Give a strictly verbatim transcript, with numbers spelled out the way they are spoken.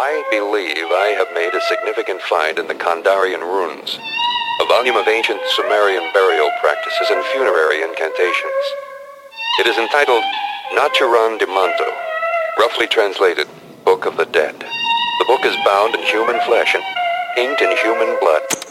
I believe I have made a significant find in the Kandarian runes, a volume of ancient Sumerian burial practices and funerary incantations. It is entitled Naturan de Manto, roughly translated, Book of the Dead. The book is bound in human flesh and inked in human blood.